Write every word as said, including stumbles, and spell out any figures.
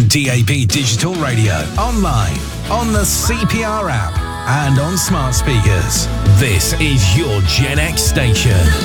on D A B Digital Radio, online, on the C P R app, and on smart speakers. This is your Gen X station.